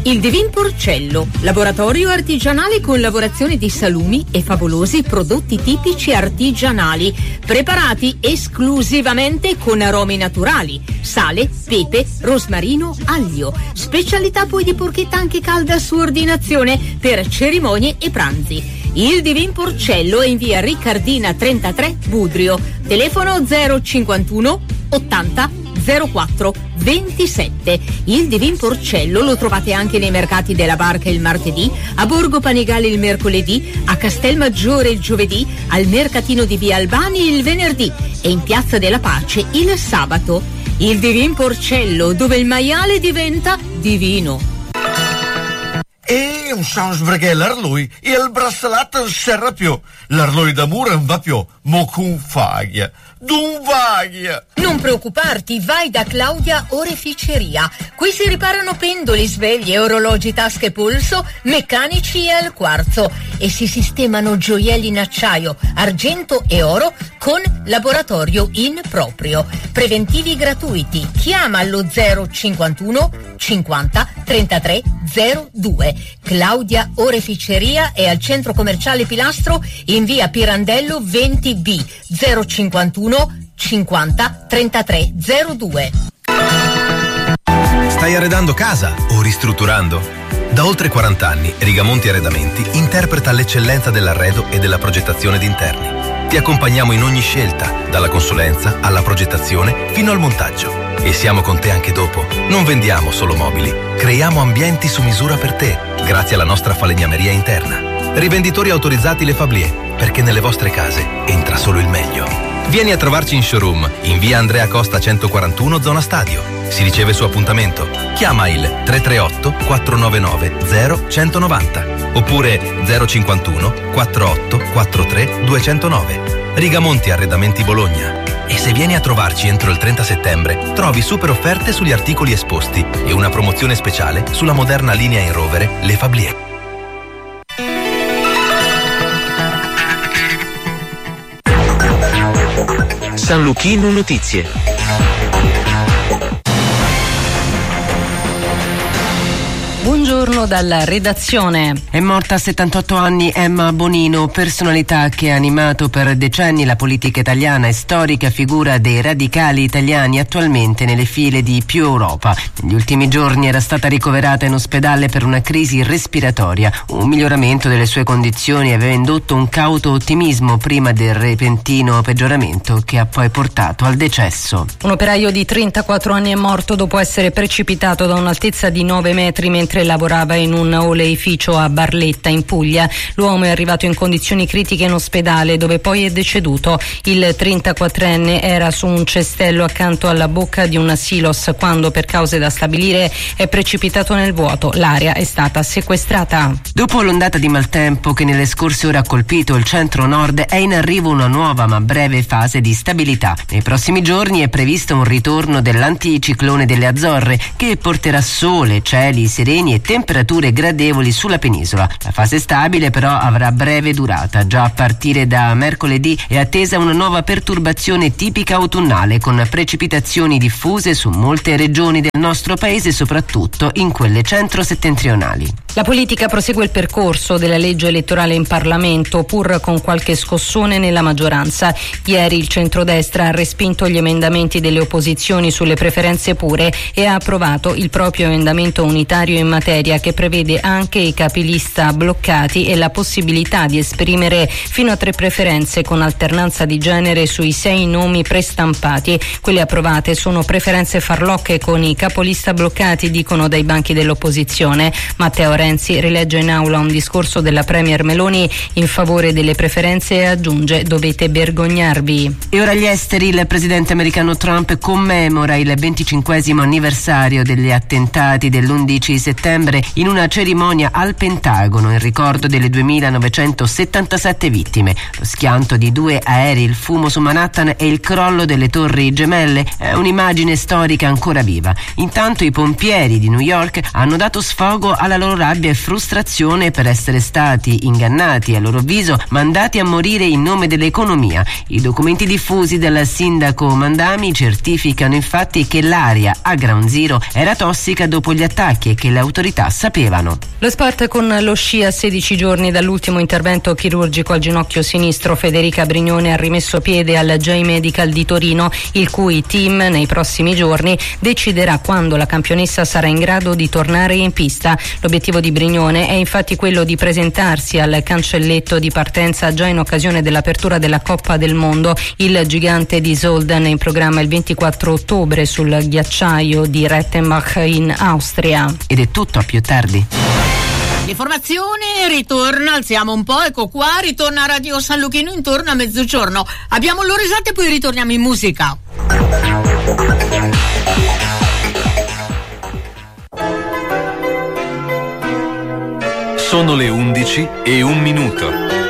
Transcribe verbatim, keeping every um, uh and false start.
Il Divin Porcello, laboratorio artigianale con lavorazione di salumi e favolosi prodotti tipici artigianali, preparati esclusivamente con aromi naturali, sale, pepe, rosmarino, aglio. Specialità poi di porchetta anche calda su ordinazione per cerimonie e pranzi. Il Divin Porcello è in via Riccardina trentatré, Budrio. Telefono zero cinquantuno ottanta zero quattro ventisette. Il Divin Porcello lo trovate anche nei mercati della Barca il martedì, a Borgo Panigale il mercoledì, a Castelmaggiore il giovedì, al mercatino di via Albani il venerdì e in Piazza della Pace il sabato. Il Divin Porcello, dove il maiale diventa divino. E non sa perché l'arlui e il braccialetto non serra più. L'arlui d'amore non va più, mo con faglia. D'un vaglia. Non preoccuparti, vai da Claudia Oreficeria. Qui si riparano pendoli, sveglie, orologi, tasche e polso, meccanici e al quarzo e si sistemano gioielli in acciaio, argento e oro con laboratorio in proprio. Preventivi gratuiti. Chiama allo zero cinquantuno cinquanta trentatré zero due. Claudia Oreficeria è al centro commerciale Pilastro in via Pirandello venti B zero cinquantuno cinquanta trentatré zero due. Stai arredando casa o ristrutturando? Da oltre quaranta anni Rigamonti Arredamenti interpreta l'eccellenza dell'arredo e della progettazione di interni. Ti accompagniamo in ogni scelta, dalla consulenza alla progettazione fino al montaggio. E siamo con te anche dopo. Non vendiamo solo mobili, creiamo ambienti su misura per te, grazie alla nostra falegnameria interna. Rivenditori autorizzati Le Fablier, perché nelle vostre case entra solo il meglio. Vieni a trovarci in showroom, in via Andrea Costa centoquarantuno, zona Stadio. Si riceve su appuntamento. Chiama il tre tre otto quattro nove nove zero uno nove zero oppure zero cinquantuno quarantotto quarantatré duecentonove. Rigamonti Arredamenti Bologna. E se vieni a trovarci entro il trenta settembre, trovi super offerte sugli articoli esposti e una promozione speciale sulla moderna linea in rovere Le Fablier. San Luchino Notizie. Buongiorno dalla redazione. È morta a settantotto anni Emma Bonino, personalità che ha animato per decenni la politica italiana e storica figura dei radicali italiani, attualmente nelle file di Più Europa. Negli ultimi giorni era stata ricoverata in ospedale per una crisi respiratoria. Un miglioramento delle sue condizioni aveva indotto un cauto ottimismo prima del repentino peggioramento che ha poi portato al decesso. Un operaio di trentaquattro anni è morto dopo essere precipitato da un'altezza di nove metri mentre lavorava in un oleificio a Barletta in Puglia. L'uomo è arrivato in condizioni critiche in ospedale, dove poi è deceduto. Il trentaquattrenne era su un cestello accanto alla bocca di un silos quando, per cause da stabilire, è precipitato nel vuoto. L'area è stata sequestrata. Dopo l'ondata di maltempo che nelle scorse ore ha colpito il centro-nord, è in arrivo una nuova ma breve fase di stabilità. Nei prossimi giorni è previsto un ritorno dell'anticiclone delle Azzorre, che porterà sole, cieli sereni e temperature gradevoli sulla penisola. La fase stabile però avrà breve durata. Già a partire da mercoledì è attesa una nuova perturbazione tipica autunnale, con precipitazioni diffuse su molte regioni del nostro paese, soprattutto in quelle centro-settentrionali. La politica prosegue il percorso della legge elettorale in Parlamento, pur con qualche scossone nella maggioranza. Ieri il centrodestra ha respinto gli emendamenti delle opposizioni sulle preferenze pure e ha approvato il proprio emendamento unitario in materia, che prevede anche i capilista bloccati e la possibilità di esprimere fino a tre preferenze con alternanza di genere sui sei nomi prestampati. Quelle approvate sono preferenze farlocche con i capolista bloccati, dicono dai banchi dell'opposizione. Matteo Renzi rilegge in aula un discorso della premier Meloni in favore delle preferenze e aggiunge: dovete vergognarvi. E ora gli esteri. Il presidente americano Trump commemora il venticinquesimo anniversario degli attentati dell'undici settembre in una cerimonia al Pentagono in ricordo delle duemilanovecentosettantasette vittime. Lo schianto di due aerei, il fumo su Manhattan e il crollo delle torri gemelle è un'immagine storica ancora viva. Intanto i pompieri di New York hanno dato sfogo alla loro rabbia rabbia e frustrazione per essere stati ingannati, a loro avviso mandati a morire in nome dell'economia. I documenti diffusi dal sindaco Mandami certificano infatti che l'aria a Ground Zero era tossica dopo gli attacchi e che le autorità sapevano. Lo sport con lo sci. A sedici giorni dall'ultimo intervento chirurgico al ginocchio sinistro, Federica Brignone ha rimesso piede al J Medical di Torino, il cui team nei prossimi giorni deciderà quando la campionessa sarà in grado di tornare in pista. L'obiettivo di Brignone è infatti quello di presentarsi al cancelletto di partenza già in occasione dell'apertura della Coppa del Mondo. Il gigante di Zoldan è in programma il ventiquattro ottobre sul ghiacciaio di Rettenbach in Austria. Ed è tutto, a più tardi. L'informazione ritorna, alziamo un po', ecco qua, ritorna a Radio San Luchino intorno a mezzogiorno. Abbiamo l'ora esatta e poi ritorniamo in musica. Sono le undici e un minuto.